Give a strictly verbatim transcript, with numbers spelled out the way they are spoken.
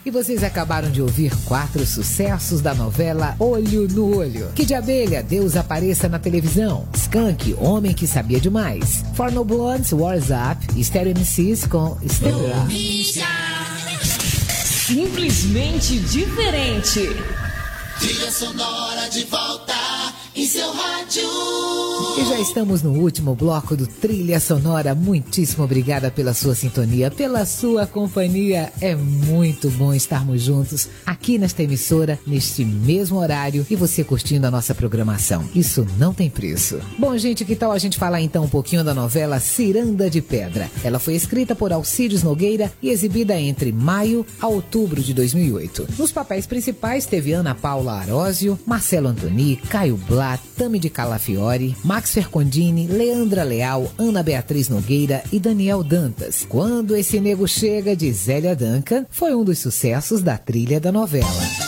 E vocês acabaram de ouvir quatro sucessos da novela Olho no Olho. Kid Abelha, Deus Apareça na Televisão. Skank, Homem que Sabia Demais. Four No Blondes, Wars Up. Stereo M Cs com Estela. Simplesmente diferente. Trilha sonora de volta em seu rádio. E já estamos no último bloco do Trilha Sonora. Muitíssimo obrigada pela sua sintonia, pela sua companhia. É muito bom estarmos juntos aqui nesta emissora, neste mesmo horário, e você curtindo a nossa programação. Isso não tem preço. Bom, gente, que tal a gente falar então um pouquinho da novela Ciranda de Pedra? Ela foi escrita por Alcides Nogueira e exibida entre maio a outubro de dois mil e oito. Nos papéis principais teve Ana Paula Arósio, Marcelo Antoni, Caio Blá, Tami de Calafiore, Max Fercondini, Leandra Leal, Ana Beatriz Nogueira e Daniel Dantas. Quando Esse Nego Chega, de Zélia Duncan, foi um dos sucessos da trilha da novela.